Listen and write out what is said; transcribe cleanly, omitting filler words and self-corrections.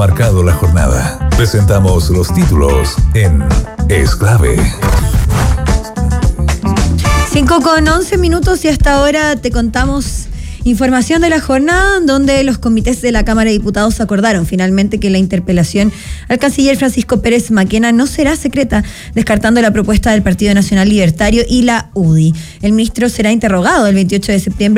Marcado la jornada. Presentamos los títulos en Es Clave. 5:11 y hasta ahora te contamos información de la jornada, donde los comités de la Cámara de Diputados acordaron finalmente que la interpelación al canciller Francisco Pérez Maquena no será secreta, descartando la propuesta del Partido Nacional Libertario y la UDI. El ministro será interrogado el 28 de septiembre